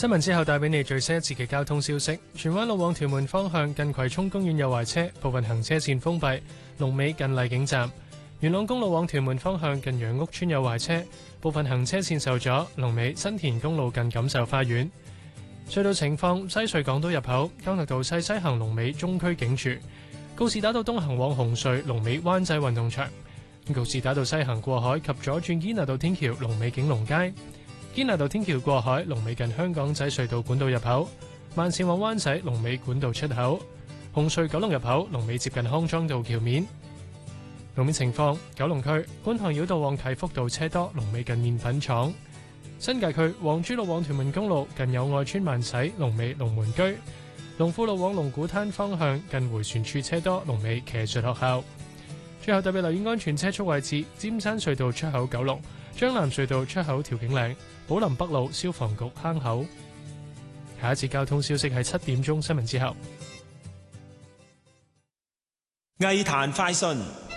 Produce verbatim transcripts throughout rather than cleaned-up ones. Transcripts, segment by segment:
新聞之後帶俾你最新一節嘅交通消息。荃灣路往屯門方向近葵涌公園有壞車，部分行車線封閉，龍尾近荔景站。元朗公路往屯門方向近楊屋村有壞車，部分行車線受阻，龍尾新田公路近錦繡花園。隧道情況：西隧港島入口嘉諾道西西行龍尾中區警署，告士打道東行往紅隧龍尾灣仔運動場，告士打道西行過海及左轉堅拿道天橋龍尾景隆街。堅拿道天橋過海，龍尾近香港仔隧道管道入口；慢線往灣仔，龍尾管道出口；紅隧九龍入口，龍尾接近康莊道橋面。路面情況：九龍區觀塘繞道往啟福道車多，龍尾近麵粉廠；新界區皇珠路往屯門公路近友愛村慢駛，龍尾龍門居；龍富路往龍鼓灘方向近迴旋處車多，龍尾騎術學校。最後特別留意安全車速位置：尖山隧道出口九龍、將藍隧道出口調景嶺、寶林北路消防局坑口。下一次交通消息係七點鐘新聞之後。 藝壇快訊。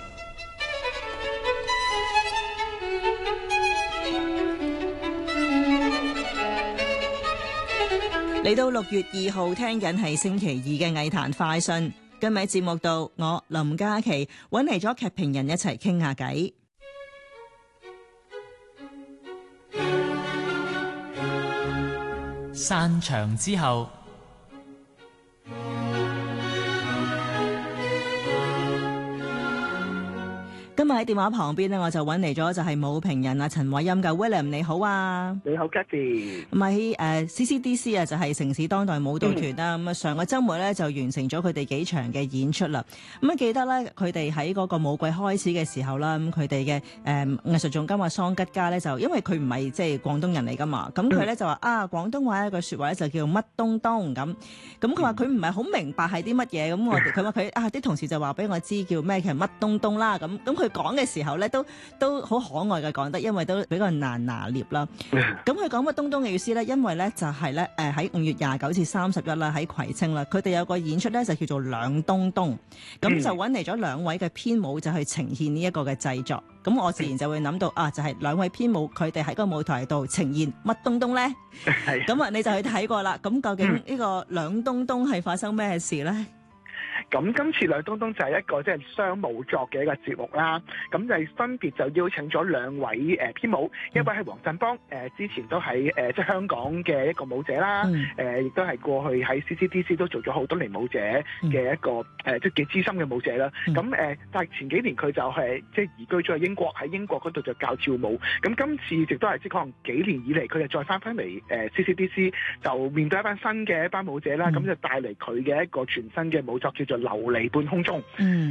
嚟到六月二號，聽緊係星期二嘅藝壇快訊。今日喺節目度，我林嘉琪揾嚟咗劇評人一齊傾下偈。 散場之後， 今日喺電話旁邊呢，我就揾嚟咗就係舞評人啊陳偉欽嘅 William， 你好啊。 你好 Kathy。 咁喺誒 C C D C 啊，就係城市當代舞蹈團啦。咁啊、嗯、上個週末咧就完成咗佢哋幾場嘅演出啦。咁啊記得咧，佢哋喺嗰個舞季開始嘅時候啦，咁佢哋嘅誒藝術總監阿桑吉嘉咧就因為佢唔係即係廣東人嚟噶嘛，咁佢咧就話啊廣東話一句説話咧就叫乜東東咁。咁佢話佢唔係好明白係啲乜嘢，咁我哋佢話佢啊啲同事就話俾我知叫咩其實乜東東啦。咁咁佢講嘅時候咧都都好可愛嘅講得，因為都比較難拿捏啦。咁佢講乜東東嘅意思咧，因為咧就係咧誒喺五月廿九至三十一啦，喺葵青啦，佢哋有個演出咧就叫做兩東東，咁就揾嚟咗兩位嘅編舞就去呈現呢一個嘅製作。咁我自然就會諗到啊，就係兩位編舞佢哋喺個舞台度呈現乜東東咧？咁啊，你就去睇過啦。咁究竟呢個兩東東係發生咩事咧？ 咁今次兩東東就係一個即係雙舞作嘅一個節目啦，咁就分別就邀請咗兩位誒編舞，一位係黃振邦，誒之前都喺誒即係香港嘅一個舞者啦，誒亦都係過去喺 C C D C 都做咗好多年舞者嘅一個誒即係幾資深嘅舞者啦。咁誒但係前幾年佢就係即係移居咗去英國，喺英國嗰度就教跳舞。咁今次亦都係即係可能幾年以嚟，佢就再翻返嚟誒 C C D C， 就面對一班新嘅一班舞者啦，咁就帶嚟佢嘅一個全新嘅舞作叫做流離半空中。嗯